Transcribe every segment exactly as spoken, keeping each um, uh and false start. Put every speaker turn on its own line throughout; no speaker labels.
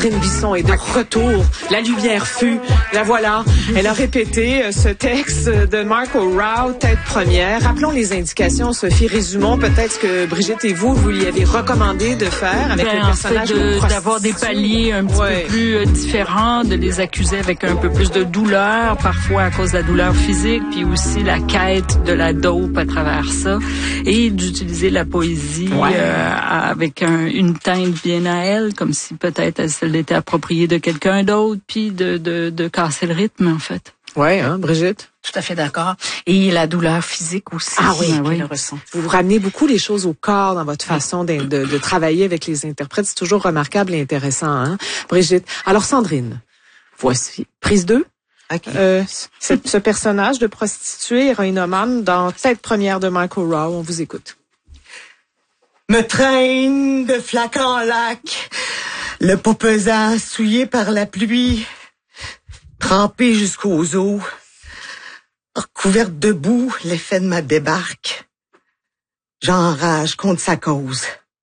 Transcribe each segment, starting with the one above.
Sandrine Bisson est de retour. La lumière fut. La voilà. Elle a répété ce texte de Mark O'Rourke, tête première. Rappelons les indications, Sophie. Résumons peut-être ce que Brigitte et vous, vous lui avez recommandé de faire avec
ben,
le personnage
en fait, de,
de
d'avoir des paliers un petit
ouais.
peu plus euh, différents, de les accuser avec un peu plus de douleur, parfois à cause de la douleur physique, puis aussi la quête de la dope à travers ça, et d'utiliser la poésie ouais. euh, avec un, une teinte bien à elle, comme si peut-être elle se l'était appropriée de quelqu'un d'autre, puis de, de, de casser le rythme, en fait.
Oui, hein, Brigitte?
Tout à fait d'accord. Et la douleur physique aussi.
Ah oui,
oui.
le ressent. Vous vous ramenez beaucoup les choses au corps dans votre façon de, de, de travailler avec les interprètes. C'est toujours remarquable et intéressant, hein, Brigitte? Alors, Sandrine, voici. Prise deux.
Okay.
Euh, ce, ce personnage de prostituée héroïnomane dans Tête première de Mark O'Rourke. On vous écoute.
Me traîne de flaque en lac, le pas pesant, souillé par la pluie, trempé jusqu'aux os, recouverte de boue, l'effet de ma débarque. J'enrage contre sa cause.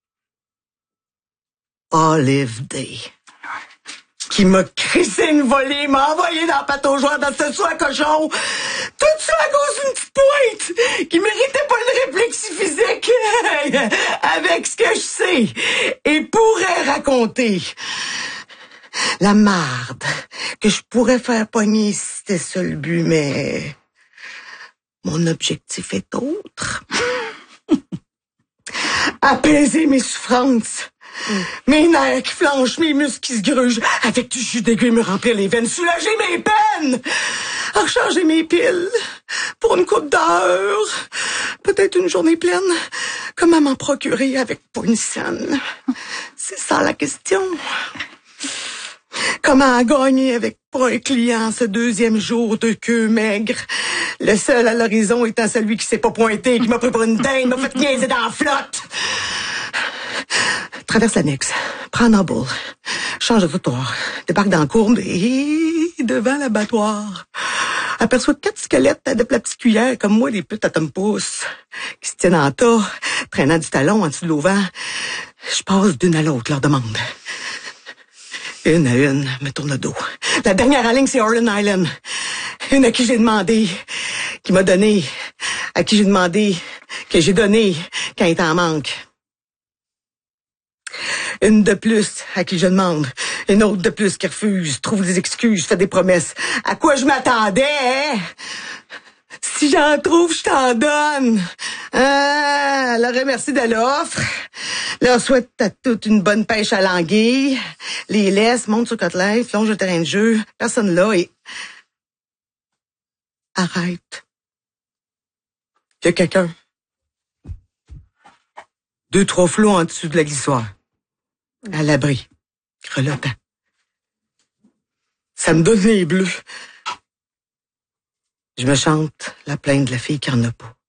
Olive Day, qui m'a crissé une volée, m'a envoyé dans la pâte aux joueurs dans ce soir cochon. Tout ça à cause d'une petite pointe qui méritait pas une réflexion physique avec ce que je sais et pourrais raconter. La marde que je pourrais faire pogner si c'était ça le but, mais mon objectif est autre. Apaiser mes souffrances. Mm. Mes nerfs qui flanchent, mes muscles qui se grugent, avec du jus d'aiguille me remplir les veines, soulager mes peines, recharger mes piles pour une coupe d'heure, peut-être une journée pleine. Comment m'en procurer avec pas une scène? C'est ça la question. Comment gagner avec pas un client ce deuxième jour de queue maigre? Le seul à l'horizon étant celui qui s'est pas pointé, qui m'a pris pour une dinde, m'a fait niaiser dans la flotte. Traverse l'annexe, prends un boule, change de trottoir, débarque dans la courbe et devant l'abattoir. Aperçois quatre squelettes à de la petite cuillère comme moi, des putes à tom pouce, qui se tiennent en tas, traînant du talon en dessous de l'auvent. Je passe d'une à l'autre, leur demande. Une à une, me tourne le dos. La dernière en ligne, c'est Orlan Island. Une à qui j'ai demandé, qui m'a donné, à qui j'ai demandé, que j'ai donné quand il t'en manque. Une de plus à qui je demande, une autre de plus qui refuse, trouve des excuses, fait des promesses. À quoi je m'attendais, hein? Si j'en trouve, je t'en donne. Ah, leur remercie de l'offre. Leur souhaite à toute une bonne pêche à l'anguille. Les laisse, monte sur côtelette, longe le terrain de jeu. Personne là et... Arrête. Il y a quelqu'un. Deux, trois flots en dessous de la glissoire. À l'abri. Grelottant. Ça me donne les bleus. Je me chante la plainte de la fille qui en a pas.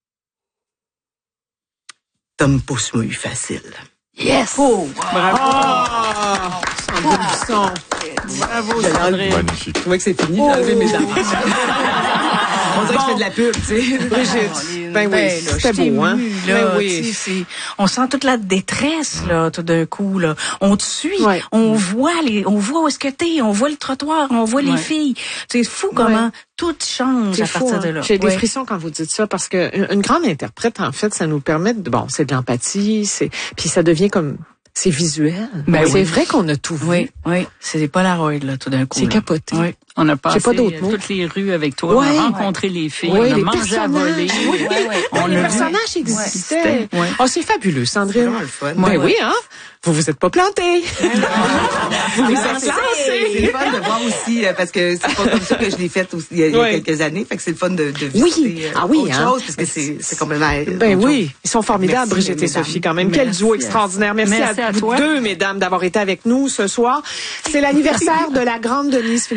Tom pousse mouille facile.
Yes!
Oh, bravo! Oh, Sandrine Bisson. Bravo, Sandrine.
Magnifique.
Je trouvais que c'est fini, j'ai enlevé mes dents. On dirait bon. Que je fais de la pub, tu sais. Brigitte. Ben oui, ben, c'était beau, hein?
Là, ben oui. C'est, on sent toute la détresse, là, tout d'un coup, là. On te suit. Ouais. On voit les, on voit où est-ce que t'es. On voit le trottoir. On voit ouais. les filles. C'est fou comment ouais. tout change c'est à partir fou, de là.
Hein? J'ai
ouais.
des frissons quand vous dites ça parce que une grande interprète, en fait, ça nous permet de, bon, c'est de l'empathie, c'est, puis ça devient comme, c'est visuel. Ben c'est oui. vrai qu'on a tout vu.
Oui, oui. C'est Polaroid, là, tout d'un coup.
C'est là. Capoté.
Oui. On a passé
pas d'autres
toutes les rues avec toi.
Ouais.
On a rencontré les filles.
Oui,
on a
les
mangé à voler.
Oui, oui, oui. On les personnages existaient. Ouais. Oh, c'est fabuleux, Sandrine.
C'est le fun.
Ben ouais. oui, hein? Vous vous êtes pas plantés. Vous vous êtes lancés.
C'est le fun de voir aussi, parce que c'est pas comme ça que je l'ai fait aussi, il y a,
oui.
quelques années. Fait que c'est le fun de, de visiter
oui. ah, oui,
autre
hein?
chose, parce que c'est, c'est complètement
Ben oui,
chose.
Ils sont formidables,
Merci,
Brigitte et
mesdames.
Sophie, quand même.
Merci.
Quel duo extraordinaire. Merci,
Merci à,
à vous
toi.
deux, mesdames, d'avoir été avec nous ce soir. C'est l'anniversaire de la grande Denise Filiatro.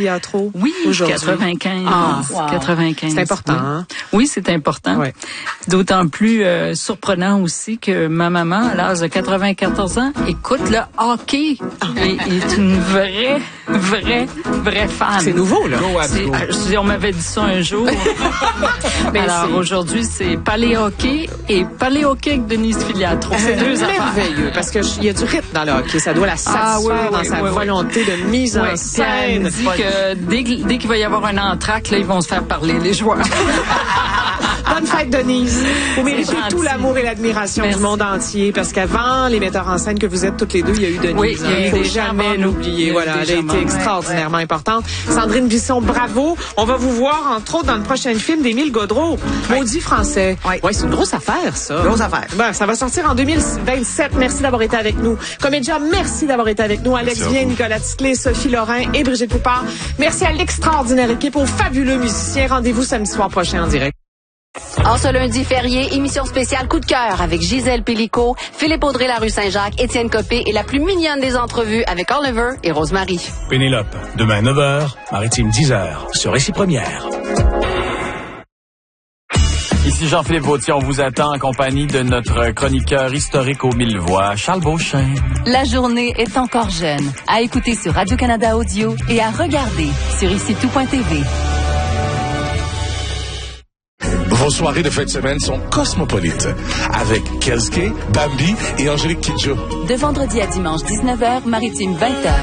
Bravo.
Oui,
aujourd'hui.
quatre-vingt-quinze.
Ah,
wow. quatre-vingt-quinze.
C'est important,
oui.
hein?
Oui, c'est important.
Ouais.
D'autant plus euh, surprenant aussi que ma maman, à l'âge de quatre-vingt-quatorze ans, écoute le hockey. Ah. Et est une vraie, vraie, vraie fan.
C'est nouveau, là.
C'est, euh, on m'avait dit ça un jour. Mais alors, c'est... aujourd'hui, c'est Palais Hockey et Palais Hockey avec Denise Filiatro. C'est deux affaires.
Merveilleux, parce qu'il y a du rythme dans le hockey. Ça doit la satisfaire ah, oui, oui, dans oui, sa oui, volonté oui. de mise oui, en scène.
Elle dit que dès, dès qu'il va y avoir un entracte, là, ils vont se faire parler, les joueurs.
Bonne fête, Denise. Vous méritez tout l'amour et l'admiration Merci. du monde entier, parce qu'avant les metteurs en scène que vous êtes toutes les deux, il y a eu Denise.
Oui, il
ne faut jamais l'oublier. Voilà, elle a été extraordinairement ouais, importante. Sandrine Bisson, bravo. On va vous voir, entre autres, dans le prochain film d'Émile Gaudreau. Ouais. Maudit français. Oui, ouais, c'est une grosse affaire, ça.
Grosse affaire.
Ben, ça va sortir en deux mille vingt-sept. Merci d'avoir été avec nous. Comédia, merci d'avoir été avec nous. Alex Bien, Nicolas Ticlé, Sophie Lorrain et Brigitte Poupard. Merci à l'extraordinaire équipe, aux fabuleux musiciens. Rendez-vous samedi soir prochain en direct.
En ce lundi férié, émission spéciale Coup de cœur avec Gisèle Pellicot, Philippe Audrey, la rue Saint-Jacques, Étienne Copé et la plus mignonne des entrevues avec Oliver et Rosemary.
Pénélope, demain neuf heures, Maritime dix heures, sur Récit Première.
Ici Jean-Philippe Vautier, on vous attend en compagnie de notre chroniqueur historique aux mille voix, Charles Beauchesne.
La journée est encore jeune. À écouter sur Radio-Canada Audio et à regarder sur ici tout point t v.
Vos soirées de fin de semaine sont cosmopolites, avec Kelske, Bambi et Angélique Kidjo.
De vendredi à dimanche dix-neuf heures, Maritime vingt heures.